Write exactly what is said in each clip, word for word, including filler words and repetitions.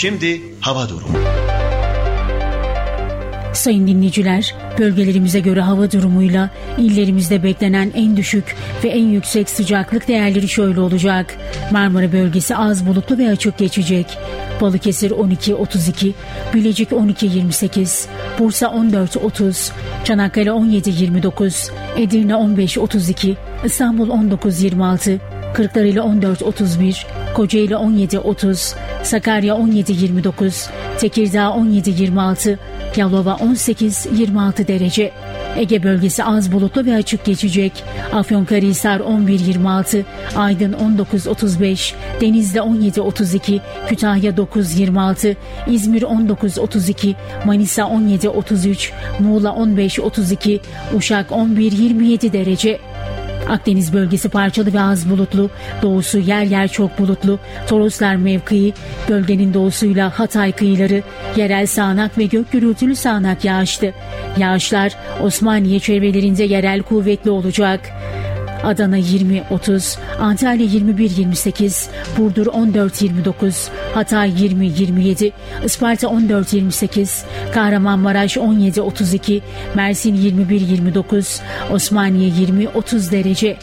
Şimdi hava durumu. Sayın dinleyiciler, bölgelerimize göre hava durumuyla illerimizde beklenen en düşük ve en yüksek sıcaklık değerleri şöyle olacak. Marmara bölgesi az bulutlu ve açık geçecek. Balıkesir on iki otuz iki, Bilecik on iki yirmi sekiz, Bursa on dört otuz, Çanakkale on yedi yirmi dokuz, Edirne on beş otuz iki, İstanbul on dokuz yirmi altı, Kırklareli on dört otuz bir, Kocaeli on yedi otuz, Sakarya on yedi yirmi dokuz, Tekirdağ on yedi yirmi altı, Yalova on sekiz yirmi altı derece. Ege bölgesi az bulutlu ve açık geçecek. Afyonkarahisar on bir yirmi altı, Aydın on dokuz otuz beş, Denizli on yedi otuz iki, Kütahya dokuz yirmi altı, İzmir on dokuz otuz iki, Manisa on yedi otuz üç, Muğla on beş otuz iki, Uşak on bir yirmi yedi derece. Akdeniz bölgesi parçalı ve az bulutlu, doğusu yer yer çok bulutlu, Toroslar mevkii, bölgenin doğusuyla Hatay kıyıları, yerel sağanak ve gök gürültülü sağanak yağışlı. Yağışlar Osmaniye çevrelerinde yerel kuvvetli olacak. Adana yirmi otuz, Antalya yirmi bir yirmi sekiz, Burdur on dört yirmi dokuz, Hatay yirmi yirmi yedi, Isparta on dört yirmi sekiz, Kahramanmaraş on yedi otuz iki, Mersin yirmi bir yirmi dokuz, Osmaniye yirmi otuz derece.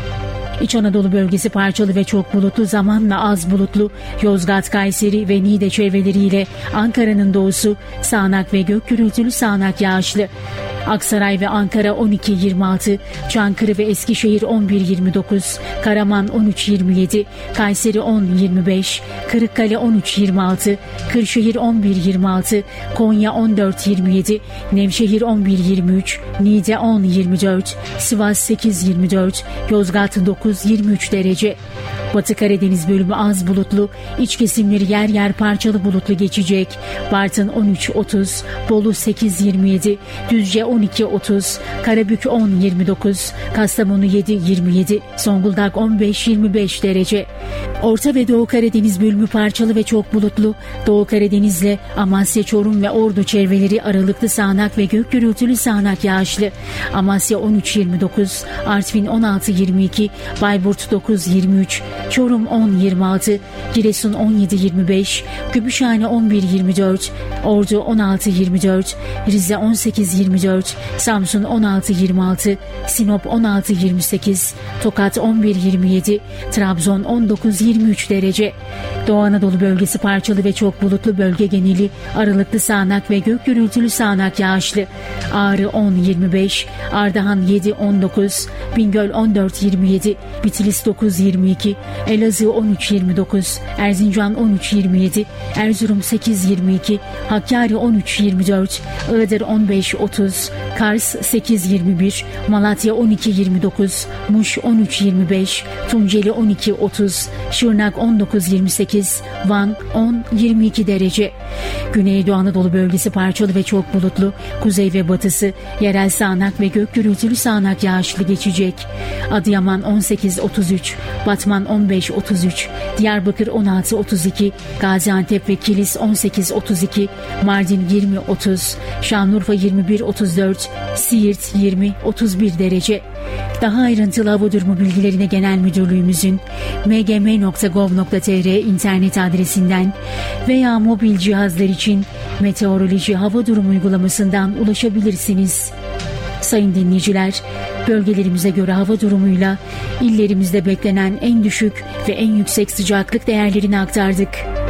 İç Anadolu bölgesi parçalı ve çok bulutlu, zamanla az bulutlu, Yozgat, Kayseri ve Niğde çevreleriyle Ankara'nın doğusu sağanak ve gök gürültülü sağanak yağışlı. Aksaray ve Ankara on iki yirmi altı, Çankırı ve Eskişehir on bir yirmi dokuz, Karaman on üç yirmi yedi, Kayseri on yirmi beş, Kırıkkale on üç yirmi altı, Kırşehir on bir yirmi altı, Konya on dört yirmi yedi, Nevşehir on bir yirmi üç, Niğde on yirmi dört, Sivas sekiz yirmi dört, Yozgat dokuz yirmi üç derece. Batı Karadeniz bölümü az bulutlu, iç kesimleri yer yer parçalı bulutlu geçecek. Bartın on üç otuz, Bolu sekiz yirmi yedi, Düzce on iki otuz, Karabük on yirmi dokuz, Kastamonu yedi yirmi yedi, Zonguldak on beş yirmi beş derece. Orta ve Doğu Karadeniz bölümü parçalı ve çok bulutlu. Doğu Karadeniz'le Amasya, Çorum ve Ordu çevreleri aralıklı sağanak ve gök gürültülü sağanak yağışlı. Amasya on üç yirmi dokuz, Artvin on altı yirmi iki, Bayburt dokuz yirmi üç, Çorum on yirmi altı, Giresun on yedi yirmi beş, Gümüşhane on bir yirmi dört, Ordu on altı yirmi dört, Rize on sekiz yirmi dört, Samsun on altı yirmi altı, Sinop on altı yirmi sekiz, Tokat on bir yirmi yedi, Trabzon on dokuz yirmi üç derece. Doğu Anadolu bölgesi parçalı ve çok bulutlu, bölge geneli aralıklı sağanak ve gök gürültülü sağanak yağışlı. Ağrı on yirmi beş, Ardahan yedi on dokuz, Bingöl on dört yirmi yedi, Bitlis dokuz yirmi iki, Elazığ on üç yirmi dokuz, Erzincan on üç yirmi yedi, Erzurum sekiz yirmi iki, Hakkari on üç yirmi dört, Iğdır on beş otuz, Kars sekiz yirmi bir, Malatya on iki yirmi dokuz, Muş on üç yirmi beş, Tunceli on iki otuz, Şırnak on dokuz yirmi sekiz, Van on yirmi iki derece. Güneydoğu Anadolu bölgesi parçalı ve çok bulutlu, kuzey ve batısı yerel sağanak ve gök gürültülü sağanak yağışlı geçecek. Adıyaman on sekiz otuz üç, Batman on beş otuz üç, Diyarbakır on altı otuz iki, Gaziantep ve Kilis on sekiz otuz iki, Mardin yirmi otuz, Şanlıurfa yirmi bir otuz dört, Siirt yirmi otuz bir derece. Daha ayrıntılı hava durumu bilgilerine Genel Müdürlüğümüzün m g m nokta gov nokta t r internet adresinden veya mobil cihazlar için meteoroloji hava durumu uygulamasından ulaşabilirsiniz. Sayın dinleyiciler, bölgelerimize göre hava durumuyla illerimizde beklenen en düşük ve en yüksek sıcaklık değerlerini aktardık.